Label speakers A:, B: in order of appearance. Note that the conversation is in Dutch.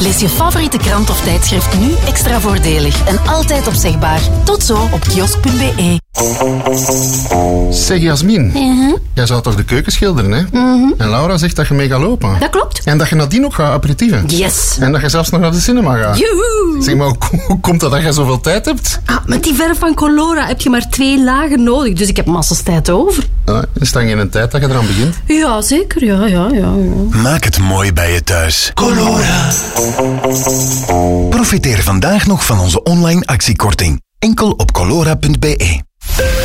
A: Lees je favoriete krant of tijdschrift nu extra voordelig en altijd opzegbaar. Tot zo op kiosk.be.
B: Zeg Jasmin, jij zou toch de keuken schilderen, hè? En Laura zegt dat je mee gaat lopen.
C: Dat klopt.
B: En dat je nadien ook gaat aperitieven.
C: Yes.
B: En dat je zelfs nog naar de cinema gaat.
C: Joehoe.
B: Zeg maar, hoe komt dat je zoveel tijd hebt?
C: Met die verf van Colora heb je maar 2 lagen nodig, dus ik heb massas tijd over.
B: Is dan geen tijd dat je eraan begint?
C: Ja, zeker. Ja.
D: Maak het mooi bij je thuis. Colora. Profiteer vandaag nog van onze online actiekorting. Enkel op colora.be.